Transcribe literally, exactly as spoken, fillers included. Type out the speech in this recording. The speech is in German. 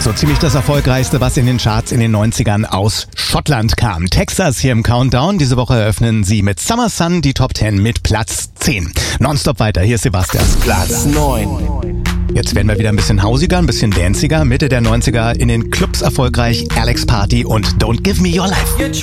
So ziemlich das Erfolgreichste, was in den Charts in den neunzigern aus Schottland kam. Texas hier im Countdown. Diese Woche eröffnen sie mit Summer Sun die Top zehn mit Platz zehn. Nonstop weiter, hier ist Sebastian. Platz neun. Jetzt werden wir wieder ein bisschen hausiger, ein bisschen danciger. Mitte der neunziger in den Clubs erfolgreich Alex Party und Don't Give Me Your Life.